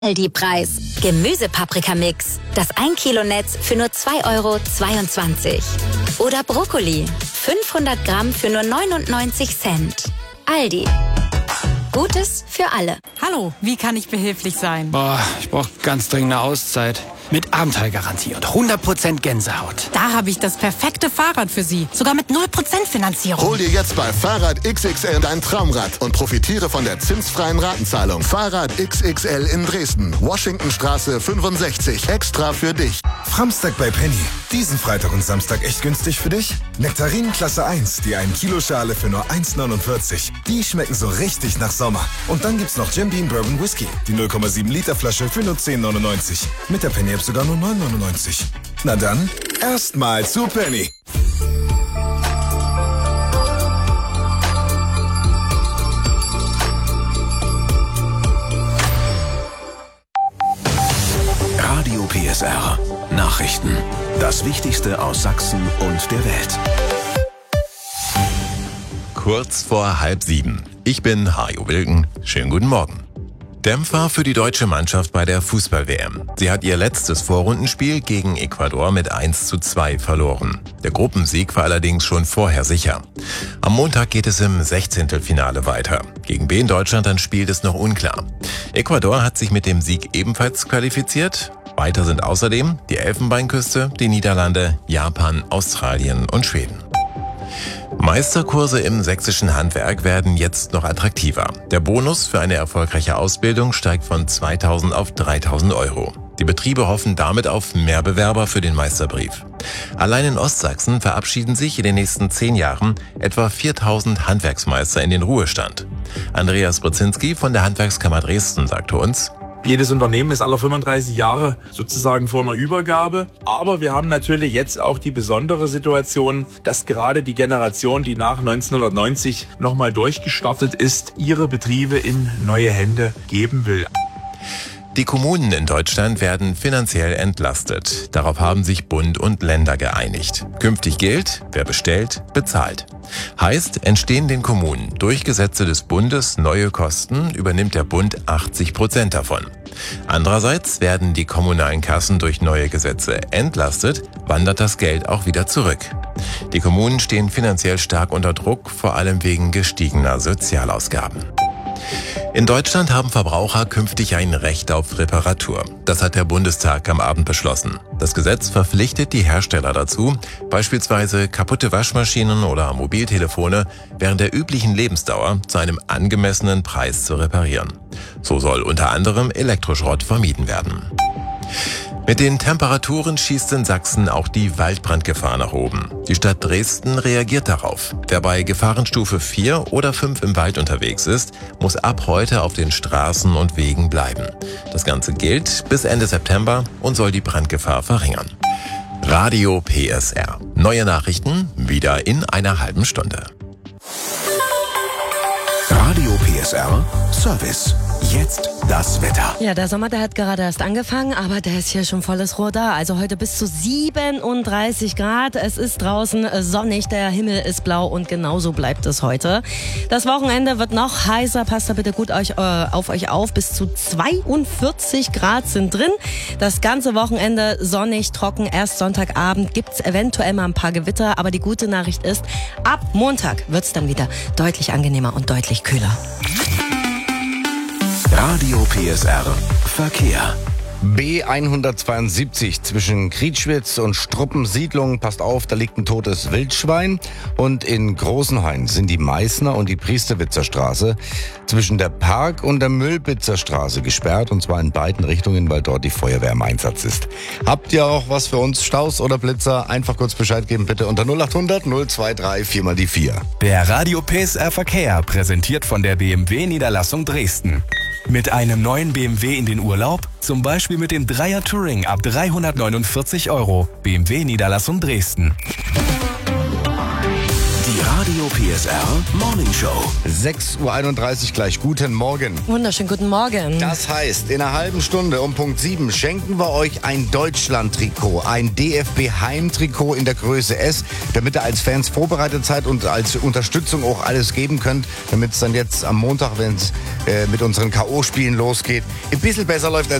Aldi-Preis. Gemüsepaprikamix. Das 1 Kilo Netz für nur 2,22 €. Oder Brokkoli. 500 Gramm für nur 99 Cent. Aldi. Gutes für alle. Hallo, wie kann ich behilflich sein? Ich brauche ganz dringend eine Auszeit. Mit Abenteuergarantie und 100% Gänsehaut. Da habe ich das perfekte Fahrrad für Sie. Sogar mit 0% Finanzierung. Hol dir jetzt bei Fahrrad XXL dein Traumrad und profitiere von der zinsfreien Ratenzahlung. Fahrrad XXL in Dresden. Washingtonstraße 65. Extra für dich. Framstag bei Penny. Diesen Freitag und Samstag echt günstig für dich? Nektarinen Klasse 1, die 1 Kilo Schale für nur 1,49. Die schmecken so richtig nach Sommer. Und dann gibt's noch Jim Beam Bourbon Whisky. Die 0,7 Liter Flasche für nur 10,99. Mit der Penny App sogar nur 9,99. Na dann, erstmal zu Penny. Radio PSR. Nachrichten. Das Wichtigste aus Sachsen und der Welt. Kurz vor 6:30. Ich bin Hajo Wilken. Schönen guten Morgen. Dämpfer für die deutsche Mannschaft bei der Fußball-WM. Sie hat ihr letztes Vorrundenspiel gegen Ecuador mit 1:2 verloren. Der Gruppensieg war allerdings schon vorher sicher. Am Montag geht es im 16. Finale weiter. Gegen wen Deutschland dann spielt, ist noch unklar. Ecuador hat sich mit dem Sieg ebenfalls qualifiziert. Weiter sind außerdem die Elfenbeinküste, die Niederlande, Japan, Australien und Schweden. Meisterkurse im sächsischen Handwerk werden jetzt noch attraktiver. Der Bonus für eine erfolgreiche Ausbildung steigt von 2.000 auf 3.000 €. Die Betriebe hoffen damit auf mehr Bewerber für den Meisterbrief. Allein in Ostsachsen verabschieden sich in den nächsten 10 Jahren etwa 4.000 Handwerksmeister in den Ruhestand. Andreas Brzezinski von der Handwerkskammer Dresden sagte uns: Jedes Unternehmen ist alle 35 Jahre sozusagen vor einer Übergabe. Aber wir haben natürlich jetzt auch die besondere Situation, dass gerade die Generation, die nach 1990 nochmal durchgestartet ist, ihre Betriebe in neue Hände geben will. Die Kommunen in Deutschland werden finanziell entlastet. Darauf haben sich Bund und Länder geeinigt. Künftig gilt, wer bestellt, bezahlt. Heißt, entstehen den Kommunen durch Gesetze des Bundes neue Kosten, übernimmt der Bund 80% davon. Andererseits werden die kommunalen Kassen durch neue Gesetze entlastet, wandert das Geld auch wieder zurück. Die Kommunen stehen finanziell stark unter Druck, vor allem wegen gestiegener Sozialausgaben. In Deutschland haben Verbraucher künftig ein Recht auf Reparatur. Das hat der Bundestag am Abend beschlossen. Das Gesetz verpflichtet die Hersteller dazu, beispielsweise kaputte Waschmaschinen oder Mobiltelefone während der üblichen Lebensdauer zu einem angemessenen Preis zu reparieren. So soll unter anderem Elektroschrott vermieden werden. Mit den Temperaturen schießt in Sachsen auch die Waldbrandgefahr nach oben. Die Stadt Dresden reagiert darauf. Wer bei Gefahrenstufe 4 oder 5 im Wald unterwegs ist, muss ab heute auf den Straßen und Wegen bleiben. Das Ganze gilt bis Ende September und soll die Brandgefahr verringern. Radio PSR. Neue Nachrichten wieder in einer halben Stunde. Radio PSR Service. Jetzt das Wetter. Ja, der Sommer, der hat gerade erst angefangen, aber der ist hier schon volles Rohr da. Also heute bis zu 37 Grad. Es ist draußen sonnig, der Himmel ist blau und genauso bleibt es heute. Das Wochenende wird noch heißer. Passt da bitte gut auf euch auf. Bis zu 42 Grad sind drin. Das ganze Wochenende sonnig, trocken. Erst Sonntagabend gibt's eventuell mal ein paar Gewitter. Aber die gute Nachricht ist, ab Montag wird's dann wieder deutlich angenehmer und deutlich kühler. Radio PSR Verkehr. B172 zwischen Krietschwitz und Struppensiedlung. Passt auf, da liegt ein totes Wildschwein. Und in Großenhain sind die Meißner und die Priesterwitzer Straße zwischen der Park- und der Müllbitzer Straße gesperrt. Und zwar in beiden Richtungen, weil dort die Feuerwehr im Einsatz ist. Habt ihr auch was für uns, Staus oder Blitzer? Einfach kurz Bescheid geben, bitte unter 0800 023 4 mal die 4. Der Radio PSR Verkehr, präsentiert von der BMW Niederlassung Dresden. Mit einem neuen BMW in den Urlaub? Zum Beispiel mit dem 3er Touring ab 349 €. BMW Niederlassung Dresden. Die Radio Radio PSR Morning Show. 6:31 Uhr gleich. Guten Morgen. Wunderschönen guten Morgen. Das heißt, in einer halben Stunde um Punkt 7 schenken wir euch ein Deutschland-Trikot, ein DFB-Heimtrikot in der Größe S, damit ihr als Fans vorbereitet seid und als Unterstützung auch alles geben könnt, damit es dann jetzt am Montag, wenn es mit unseren K.O.-Spielen losgeht, ein bisschen besser läuft als